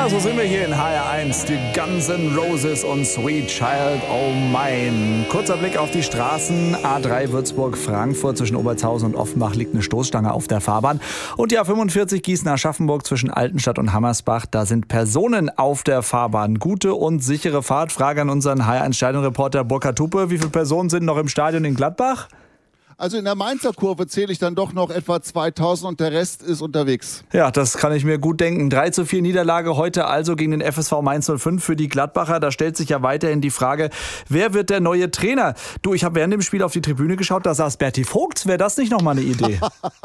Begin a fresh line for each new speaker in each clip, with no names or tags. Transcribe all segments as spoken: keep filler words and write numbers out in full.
Ja, so sind wir hier in H R eins. Die Guns N' Roses und Sweet Child O' Mine. Kurzer Blick auf die Straßen. A drei Würzburg-Frankfurt zwischen Obertshausen und Offenbach liegt eine Stoßstange auf der Fahrbahn. Und die A fünfundvierzig Gießen-Aschaffenburg zwischen Altenstadt und Hammersbach. Da sind Personen auf der Fahrbahn. Gute und sichere Fahrt. Frage an unseren H R eins-Stadionreporter Burkhard Hupe. Wie viele Personen sind noch im Stadion in Gladbach?
Also in der Mainzer Kurve zähle ich dann doch noch etwa zweitausend und der Rest ist unterwegs.
Ja, das kann ich mir gut denken. drei zu vier Niederlage heute also gegen den F S V Mainz null fünf für die Gladbacher. Da stellt sich ja weiterhin die Frage, wer wird der neue Trainer? Du, ich habe während dem Spiel auf die Tribüne geschaut, da saß Berti Vogts. Wäre das nicht nochmal eine Idee?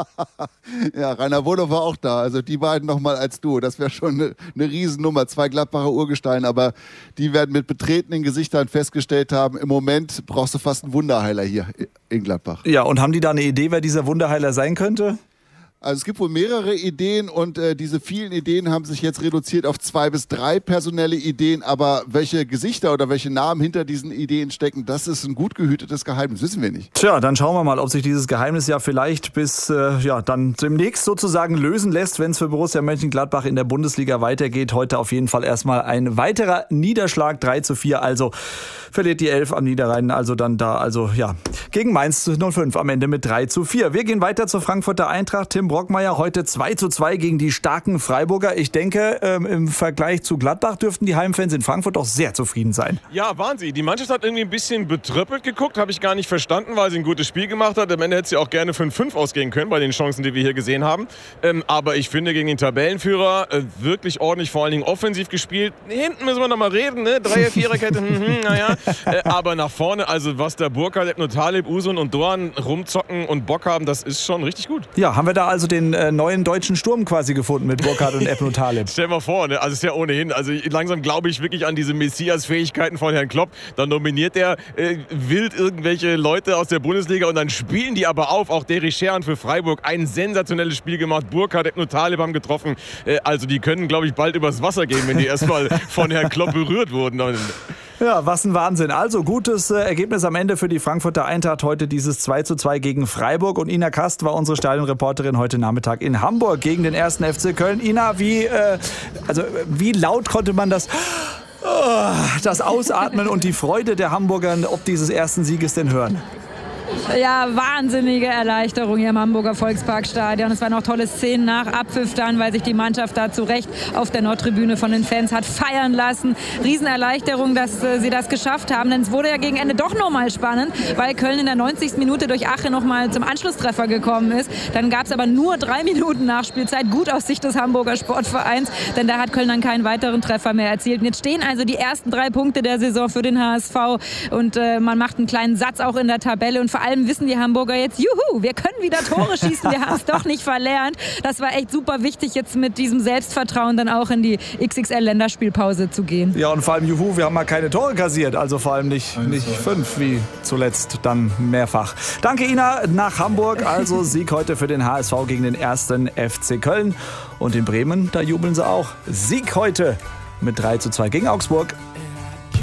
Ja, Rainer Wohlow war auch da. Also die beiden nochmal als Duo. Das wäre schon eine, eine Riesennummer. Zwei Gladbacher Urgesteine, aber die werden mit betretenen Gesichtern festgestellt haben, im Moment brauchst du fast einen Wunderheiler hier in Gladbach.
Ja, und haben die da eine Idee, wer dieser Wunderheiler sein könnte?
Also es gibt wohl mehrere Ideen und äh, diese vielen Ideen haben sich jetzt reduziert auf zwei bis drei personelle Ideen, aber welche Gesichter oder welche Namen hinter diesen Ideen stecken, das ist ein gut gehütetes Geheimnis, wissen wir nicht.
Tja, dann schauen wir mal, ob sich dieses Geheimnis ja vielleicht bis äh, ja dann demnächst sozusagen lösen lässt, wenn es für Borussia Mönchengladbach in der Bundesliga weitergeht. Heute auf jeden Fall erstmal ein weiterer Niederschlag, drei zu vier, also verliert die Elf am Niederrhein, also dann da, also ja, gegen Mainz null fünf am Ende mit drei zu vier. Wir gehen weiter zur Frankfurter Eintracht. Tim Brockmeier heute zwei zu zwei gegen die starken Freiburger. Ich denke, ähm, im Vergleich zu Gladbach dürften die Heimfans in Frankfurt auch sehr zufrieden sein.
Ja, waren sie. Die Mannschaft hat irgendwie ein bisschen betröppelt geguckt, habe ich gar nicht verstanden, weil sie ein gutes Spiel gemacht hat. Am Ende hätte sie auch gerne fünf fünf ausgehen können bei den Chancen, die wir hier gesehen haben. Ähm, aber ich finde, gegen den Tabellenführer äh, wirklich ordentlich, vor allen Dingen offensiv gespielt. Hinten müssen wir noch mal reden, ne? Dreier-Viererkette, hm, hm, naja. Äh, aber nach vorne, also was der Burkhard, Ebno Taleb, Usun und Doan rumzocken und Bock haben, das ist schon richtig gut.
Ja, haben wir da also den äh, neuen deutschen Sturm quasi gefunden mit Burkhard und Ebno Taleb.
Stell mal vor, ne? Also ist ja ohnehin, also langsam glaube ich wirklich an diese Messias-Fähigkeiten von Herrn Klopp. Dann nominiert er äh, wild irgendwelche Leute aus der Bundesliga und dann spielen die aber auf. Auch Derry Scherhan für Freiburg, ein sensationelles Spiel gemacht. Burkhard, Ebno Taleb haben getroffen. Äh, also die können, glaube ich, bald übers Wasser gehen, wenn die erstmal von Herrn Klopp berührt wurden.
Ja, was ein Wahnsinn. Also gutes äh, Ergebnis am Ende für die Frankfurter Eintracht. Heute dieses zwei zu zwei gegen Freiburg. Und Ina Kast war unsere Stadionreporterin heute Nachmittag in Hamburg gegen den ersten F C Köln. Ina, wie, äh, also, wie laut konnte man das, oh, das Ausatmen und die Freude der Hamburger ob dieses ersten Sieges denn hören?
Ja, wahnsinnige Erleichterung hier im Hamburger Volksparkstadion. Es waren noch tolle Szenen nach Abpfiff dann, weil sich die Mannschaft da zu Recht auf der Nordtribüne von den Fans hat feiern lassen. Riesenerleichterung, dass äh, sie das geschafft haben. Denn es wurde ja gegen Ende doch nochmal spannend, weil Köln in der neunzigsten Minute durch Ache nochmal zum Anschlusstreffer gekommen ist. Dann gab es aber nur drei Minuten Nachspielzeit. Gut aus Sicht des Hamburger Sportvereins, denn da hat Köln dann keinen weiteren Treffer mehr erzielt. Und jetzt stehen also die ersten drei Punkte der Saison für den H S V. Und äh, man macht einen kleinen Satz auch in der Tabelle. Und vor allem wissen die Hamburger jetzt, juhu, wir können wieder Tore schießen, wir haben es doch nicht verlernt. Das war echt super wichtig, jetzt mit diesem Selbstvertrauen dann auch in die X X L-Länderspielpause zu gehen.
Ja, und vor allem, juhu, wir haben mal keine Tore kassiert, also vor allem nicht, nicht fünf, wie zuletzt dann mehrfach. Danke, Ina, nach Hamburg, also Sieg heute für den H S V gegen den ersten F C Köln. Und in Bremen, da jubeln sie auch. Sieg heute mit drei zu zwei gegen Augsburg.